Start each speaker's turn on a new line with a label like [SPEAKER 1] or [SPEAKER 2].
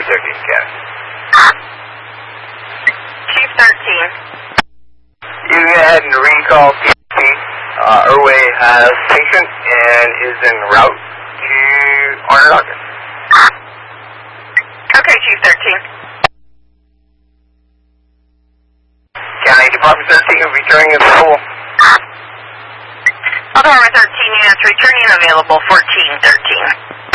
[SPEAKER 1] County.
[SPEAKER 2] Chief 13.
[SPEAKER 1] You go ahead and recall PHP. Irway has patient and is en route to Onondaga.
[SPEAKER 2] Okay, Chief 13.
[SPEAKER 1] County Department 13 returning as full.
[SPEAKER 2] Department 13 units returning available 1413.